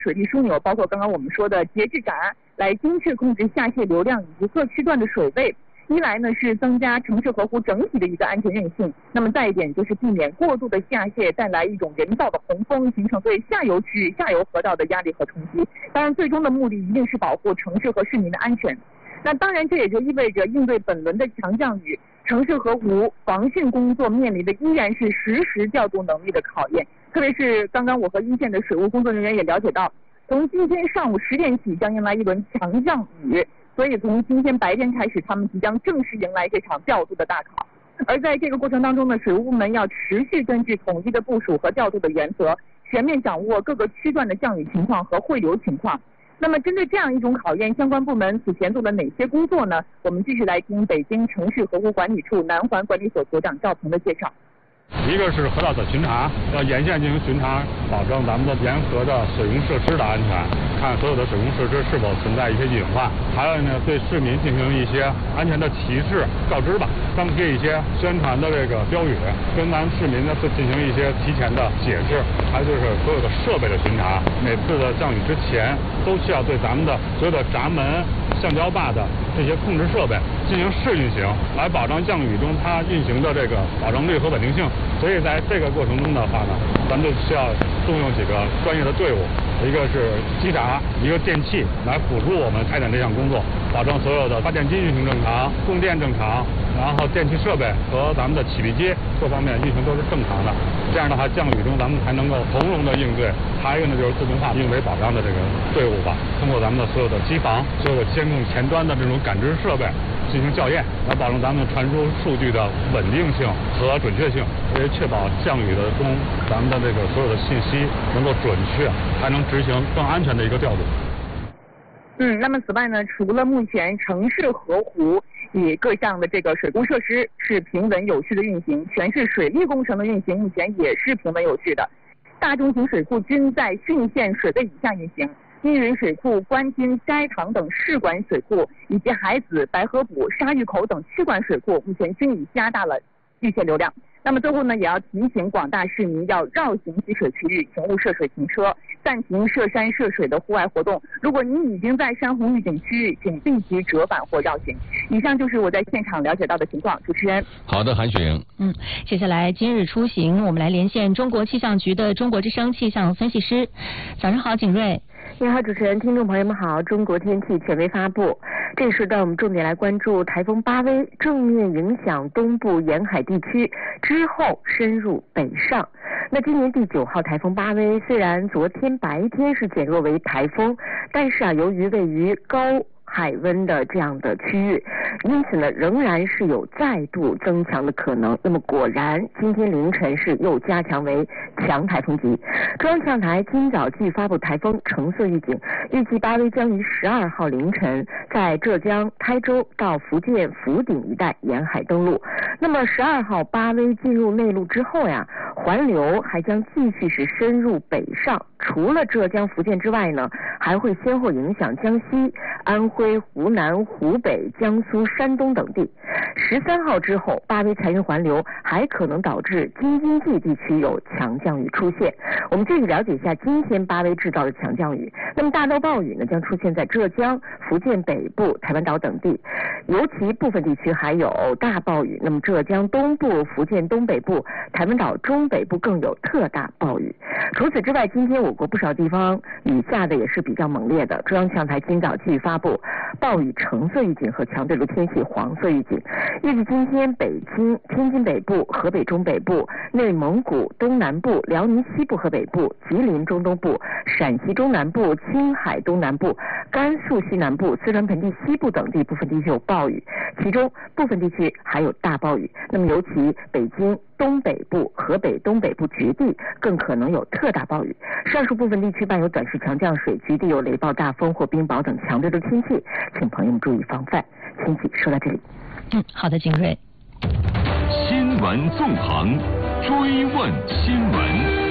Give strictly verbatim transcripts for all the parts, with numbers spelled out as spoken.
水利枢纽，包括刚刚我们说的节制闸，来精确控制下泄流量以及各区段的水位。一来呢是增加城市河湖整体的一个安全韧性，那么再一点就是避免过度的下泄带来一种人造的洪峰，形成对下游区域、下游河道的压力和冲击。当然，最终的目的一定是保护城市和市民的安全。那当然，这也就意味着应对本轮的强降雨，城市河湖防汛工作面临的依然是实时调度能力的考验。特别是刚刚我和一线的水务工作人员也了解到，从今天上午十点起将迎来一轮强降雨。所以从今天白天开始，他们即将正式迎来这场调度的大考。而在这个过程当中呢，水务部门要持续根据统一的部署和调度的原则，全面掌握各个区段的降雨情况和汇流情况。那么针对这样一种考验，相关部门此前做了哪些工作呢？我们继续来听北京城市河湖管理处南环管理所所长赵鹏的介绍。 一个是河道的巡查，要沿线进行巡查，保证咱们的沿河的水用设施的安全，看所有的水用设施是否存在一些隐患。还有呢，对市民进行一些安全的提示告知吧，张贴一些宣传的这个标语，跟咱们市民呢进行一些提前的解释。还有就是所有的设备的巡查，每次的降雨之前都需要对咱们的所有的闸门、橡胶坝的这些控制设备进行试运行，来保障降雨中它运行的这个保证率和稳定性。所以在这个过程中的话呢，咱们就需要动用几个专业的队伍，一个是机闸，一个电气来辅助我们开展这项工作，保证所有的发电机运行正常，供电正常，然后电气设备和咱们的起闭机各方面运行都是正常的。这样的话，降雨中咱们才能够从容的应对。还有一个呢，就是自动化运维保障的这个队伍吧，通过咱们的所有的机房、所有的监控前端的这种感知设备进行校验，来保证咱们传输数据的稳定性和准确性，也确保降雨的中咱们的这个所有的信息能够准确，才能执行更安全的一个调度。 嗯，那么此外呢，除了目前城市河湖以各项的这个水工设施是平稳有序的运行，全市水利工程的运行目前也是平稳有序的。大中型水库均在汛限水位以下运行，密云水库、关津、斋塘等市管水库以及海子、白河堡、沙峪口等区管水库目前均已加大了预泄流量。那么最后呢，也要提醒广大市民要绕行积水区域，请勿涉水停车，暂停涉山涉水的户外活动。如果您已经在山洪预警区域，请立即折返或绕行。以上就是我在现场了解到的情况。主持人， 好的，韩雪。 嗯，接下来今日出行，我们来连线中国气象局的中国之声气象分析师。早上好，景睿。 你好，主持人，听众朋友们好。中国天气权威发布，这个时段我们重点来关注台风巴威正面影响东部沿海地区之后深入北上。那今年第九号台风巴威虽然昨天白天是减弱为台风，但是啊，由于位于高海温的这样的区域，因此呢仍然是有再度增强的可能。那么果然今天凌晨是又加强为强台风级。中央气象台今早继续发布台风橙色预警，预计巴威将于十二号凌晨在浙江台州到福建福鼎一带沿海登陆。那么十二号巴威进入内陆之后呀，环流还将继续是深入北上，除了浙江福建之外呢，还会先后影响江西、安徽、湖南、湖北、江苏、山东等地。十三号之后，巴威残余环流还可能导致京津冀地区有强降雨出现。我们继续了解一下今天巴威制造的强降雨。那么大到暴雨呢，将出现在浙江、福建北部、台湾岛等地，尤其部分地区还有大暴雨。那么浙江东部、福建东北部、台湾岛中北部更有特大暴雨。除此之外，今天我国不少地方雨下的也是比较猛烈的。中央气象台今早继续发布暴雨橙色预警和强对流天气黄色预警。预计今天北京、天津北部、河北中北部、内蒙古东南部、辽宁西部和北部、吉林中东部、陕西中南部、青海东南部、甘肃西南部、四川盆地西部等地部分地区有暴雨，其中部分地区还有大暴雨。那么尤其北京东北部、河北东北部局地更可能有特大暴雨，上述部分地区伴有短时强降水，局地有雷暴、大风或冰雹等强烈的天气，请朋友们注意防范。天气说到这里。 嗯，好的，景睿。 新闻纵横，追问新闻。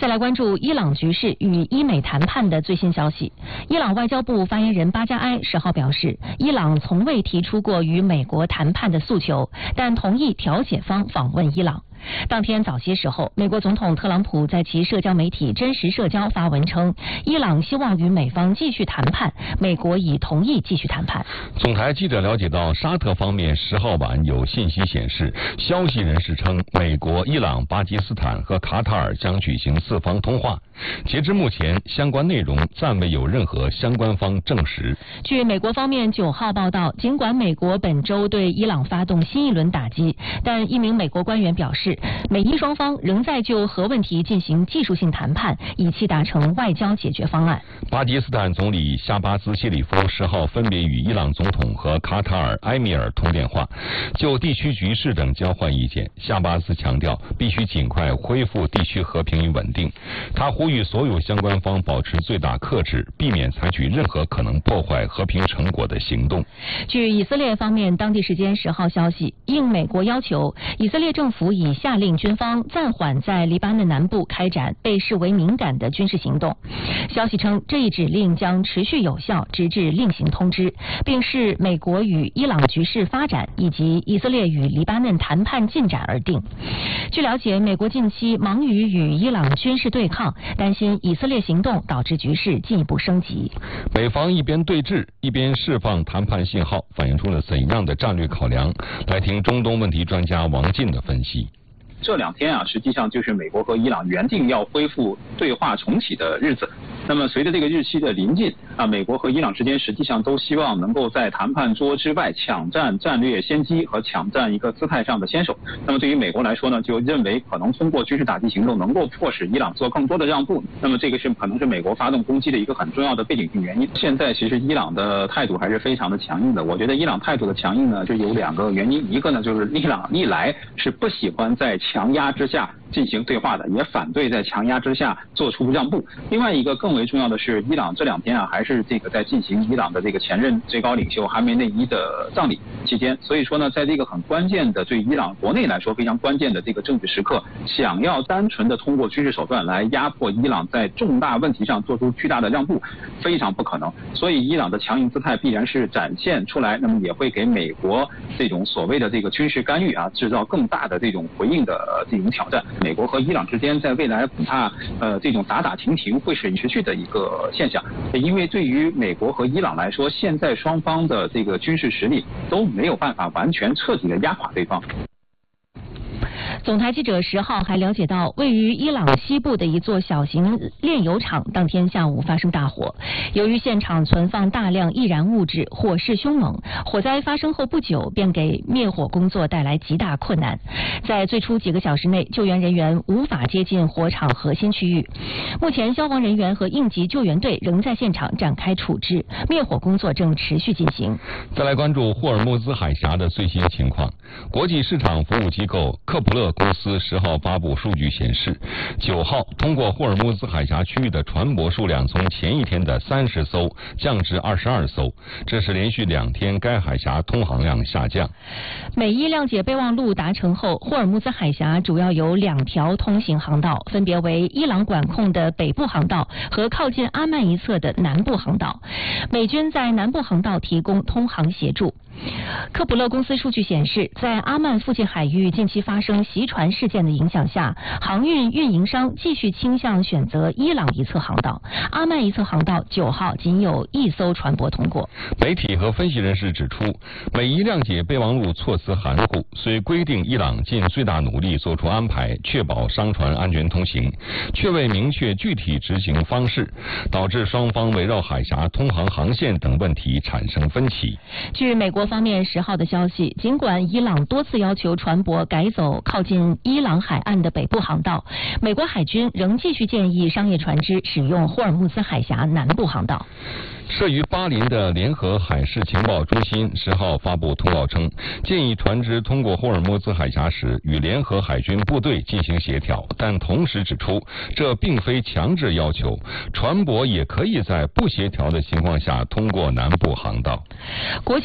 再来关注伊朗局势与伊美谈判的最新消息。伊朗外交部发言人巴加埃十号表示，伊朗从未提出过与美国谈判的诉求，但同意调解方访问伊朗。当天早些时候，美国总统特朗普在其社交媒体真实社交发文称，伊朗希望与美方继续谈判，美国已同意继续谈判。 总台记者了解到，沙特方面十号晚有信息显示，消息人士称，美国、伊朗、巴基斯坦和卡塔尔将举行四方通话。截至目前，相关内容暂未有任何相关方证实。 据美国方面九号报道，尽管美国本周对伊朗发动新一轮打击，但一名美国官员表示，美伊双方仍在就核问题进行技术性谈判，以期达成外交解决方案。 巴基斯坦总理夏巴兹谢里夫十号分别与伊朗总统和卡塔尔埃米尔通电话，就地区局势等交换意见。夏巴兹强调，必须尽快恢复地区和平与稳定。他呼吁所有相关方保持最大克制，避免采取任何可能破坏和平成果的行动。 据以色列方面当地时间十号消息，应美国要求，以色列政府已下令军方暂缓在黎巴嫩南部开展被视为敏感的军事行动。消息称，这一指令将持续有效，直至另行通知，并视美国与伊朗局势发展以及以色列与黎巴嫩谈判进展而定。据了解，美国近期忙于与伊朗军事对抗，担心以色列行动导致局势进一步升级。 美方一边对峙，一边释放谈判信号，反映出了怎样的战略考量？来听中东问题专家王进的分析。 这两天啊，实际上就是美国和伊朗原定要恢复对话重启的日子。那么随着这个日期的临近啊，美国和伊朗之间实际上都希望能够在谈判桌之外抢占战略先机和抢占一个姿态上的先手。那么对于美国来说呢，就认为可能通过军事打击行动能够迫使伊朗做更多的让步。那么这个是可能是美国发动攻击的一个很重要的背景性原因。现在其实伊朗的态度还是非常的强硬的。我觉得伊朗态度的强硬呢，就有两个原因，一个呢就是伊朗历来是不喜欢在强压之下进行对话的，也反对在强压之下做出让步。另外一个更为重要的是，伊朗这两天啊，还是这个在进行伊朗的这个前任最高领袖哈梅内伊的葬礼期间，所以说呢，在这个很关键的对伊朗国内来说非常关键的这个政治时刻，想要单纯的通过军事手段来压迫伊朗在重大问题上做出巨大的让步，非常不可能。所以伊朗的强硬姿态必然是展现出来，那么也会给美国这种所谓的这个军事干预啊，制造更大的这种回应的这种挑战。美国和伊朗之间在未来恐怕呃这种打打停停会是持续的一个现象，因为对于美国和伊朗来说，现在双方的这个军事实力都没有办法完全彻底的压垮对方。 总台记者十号还了解到，位于伊朗西部的一座小型炼油厂当天下午发生大火，由于现场存放大量易燃物质，火势凶猛，火灾发生后不久便给灭火工作带来极大困难。在最初几个小时内，救援人员无法接近火场核心区域。目前消防人员和应急救援队仍在现场展开处置，灭火工作正持续进行。 再来关注霍尔木兹海峡的最新情况。国际市场服务机构克普勒公司十号发布数据显示，九号通过霍尔木兹海峡区域的船舶数量从前一天的三十艘降至二十二艘，这是连续两天该海峡通航量下降。 美伊谅解备忘录达成后，霍尔木兹海峡主要有两条通行航道，分别为伊朗管控的北部航道和靠近阿曼一侧的南部航道。美军在南部航道提供通航协助。科普勒公司数据显示，在阿曼附近海域近期发生袭船事件的影响下，航运运营商继续倾向选择伊朗一侧航道。阿曼一侧航道九号仅有一艘船舶通过。 媒体和分析人士指出，美伊谅解备忘录措辞含糊，虽规定伊朗尽最大努力做出安排，确保商船安全通行，却未明确具体执行方式，导致双方围绕海峡通航航线等问题产生分歧。 据美国方面十号的消息，尽管伊朗多次要求船舶改走靠近伊朗海岸的北部航道，美国海军仍继续建议商业船只使用霍尔木兹海峡南部航道。 设于巴林的联合海事情报中心十号发布通告称，建议船只通过霍尔木兹海峡时与联合海军部队进行协调，但同时指出，这并非强制要求，船舶也可以在不协调的情况下通过南部航道。 国际能源署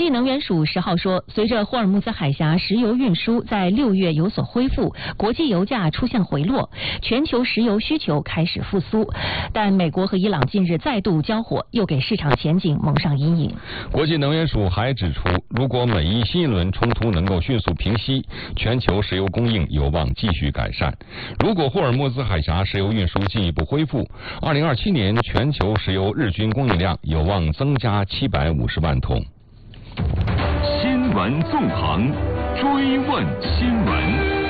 署十号说，随着霍尔木兹海峡石油运输在六月有所恢复，国际油价出现回落，全球石油需求开始复苏。但美国和伊朗近日再度交火，又给市场前景蒙上阴影。 国际能源署还指出，如果美伊新一轮冲突能够迅速平息，全球石油供应有望继续改善。如果霍尔木兹海峡石油运输进一步恢复，二零二七年全球石油日均供应量有望增加七百五十万桶。 新闻纵横，追问新闻。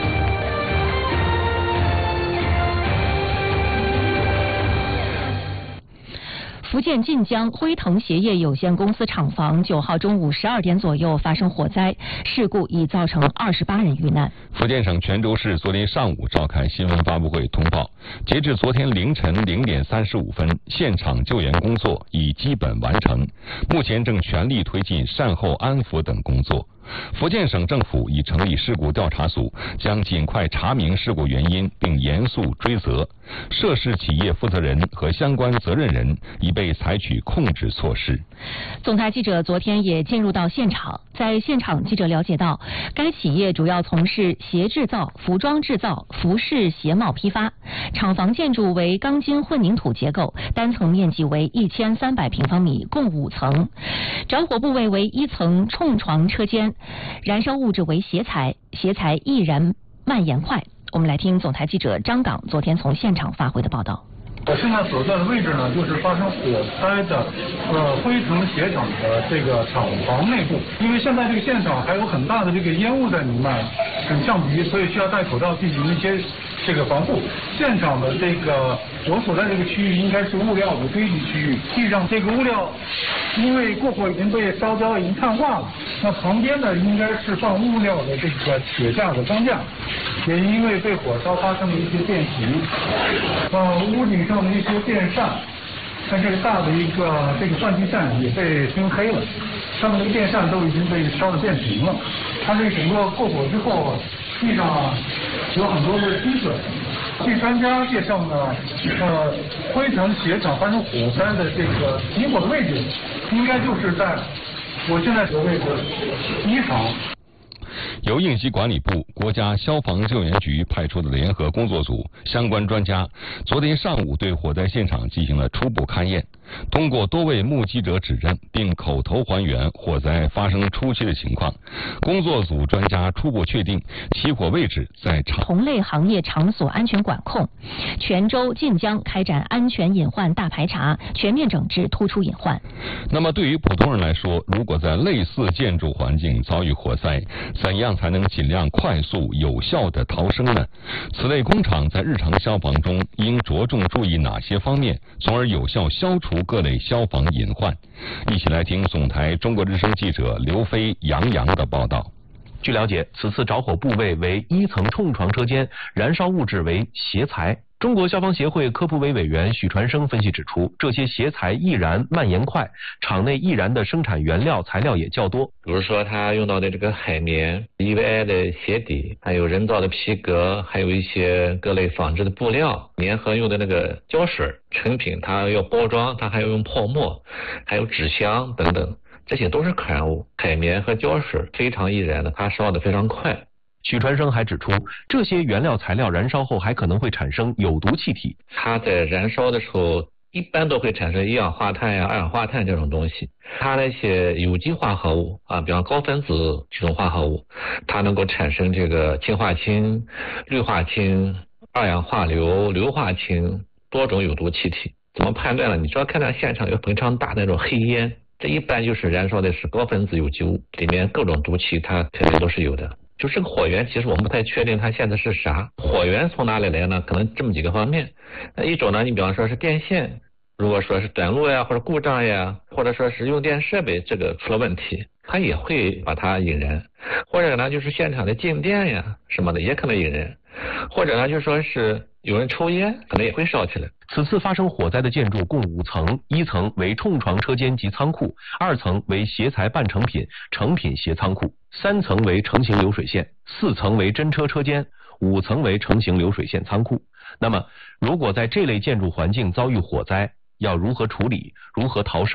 福建晋江辉腾鞋业有限公司厂房九号中午十二点左右发生火灾，事故已造成二十八人遇难。 福建省泉州市昨天上午召开新闻发布会通报，截至昨天凌晨零点三十五分，现场救援工作已基本完成，目前正全力推进善后安抚等工作。福建省政府已成立事故调查组，将尽快查明事故原因并严肃追责，涉事企业负责人和相关责任人已被采取控制措施。 总台记者昨天也进入到现场，在现场记者了解到，该企业主要从事鞋制造、服装制造、服饰鞋帽批发，厂房建筑为钢筋混凝土结构，单层面积为一千三百平方米，共五层，着火部位为一层冲床车间，燃烧物质为鞋材，鞋材易燃蔓延快。我们来听总台记者张岗昨天从现场发回的报道。 我现在所在的位置呢，就是发生火灾的呃辉腾鞋厂的这个厂房内部。因为现在这个现场还有很大的这个烟雾在弥漫，很呛鼻，所以需要戴口罩进行一些这个防护。现场的这个我所在这个区域应该是物料的堆积区域，地上这个物料因为过火已经被烧焦，已经碳化了。那旁边呢，应该是放物料的这个铁架和钢架，也因为被火烧发生了一些变形。呃，屋顶上的一些电扇，像这个大的一个这个换气扇也被熏黑了，上面的电扇都已经被烧得变形了。它这个整个过火之后，地上有很多的积水。据专家介绍呢，呃，辉腾鞋厂发生火灾的这个起火的位置，应该就是在我现在所位的一厂。 由应急管理部、国家消防救援局派出的联合工作组相关专家，昨天上午对火灾现场进行了初步勘验。通过多位目击者指认，并口头还原火灾发生初期的情况，工作组专家初步确定起火位置在厂同类行业场所安全管控。泉州、晋江开展安全隐患大排查，全面整治突出隐患。 那么对于普通人来说，如果在类似建筑环境遭遇火灾，怎样才能尽量快速有效地逃生呢？此类工厂在日常消防中应着重注意哪些方面，从而有效消除各类消防隐患？一起来听总台中国之声记者刘飞、杨洋的报道。 据了解，此次着火部位为一层冲床车间，燃烧物质为鞋材。中国消防协会科普委委员许传生分析指出，这些鞋材易燃蔓延快，厂内易燃的生产原料材料也较多， 比如说它用到的这个海绵、E V I 的鞋底，还有人造的皮革，还有一些各类纺织的布料，粘合用的那个胶水成品，它要包装，它还要用泡沫，还有纸箱等等，这些都是可燃物。海绵和胶水非常易燃的，它烧得非常快。 许传生还指出，这些原料材料燃烧后还可能会产生有毒气体。 它在燃烧的时候，一般都会产生一氧化碳呀、二氧化碳这种东西。它那些有机化合物啊，比方高分子这种化合物，它能够产生这个氢化氢、氯化氢、二氧化硫、硫化氢多种有毒气体。怎么判断呢？你只要看到现场有非常大的那种黑烟，这一般就是燃烧的是高分子有机物，里面各种毒气它肯定都是有的。就这个火源，其实我们不太确定它现在是啥。火源从哪里来呢？可能这么几个方面。那一种呢，你比方说是电线，如果说是短路呀，或者故障呀，或者说是用电设备这个出了问题，它也会把它引燃。或者呢，就是现场的静电呀什么的也可能引燃。或者呢，就说是有人抽烟，可能也会烧起来。 此次发生火灾的建筑共五层，一层为冲床车间及仓库，二层为鞋材半成品、成品鞋仓库，三层为成型流水线，四层为真车车间，五层为成型流水线仓库。那么，如果在这类建筑环境遭遇火灾，要如何处理、如何逃生呢？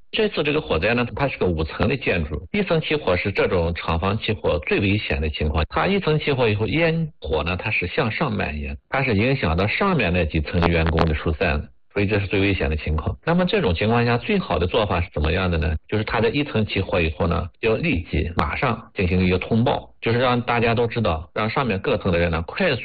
这次这个火灾呢，它是个五层的建筑，一层起火是这种厂房起火最危险的情况。它一层起火以后，烟火呢它是向上蔓延，它是影响到上面那几层员工的疏散的。所以这是最危险的情况。那么这种情况下，最好的做法是怎么样的呢？就是它在一层起火以后呢，要立即马上进行一个通报，就是让大家都知道，让上面各层的人呢快速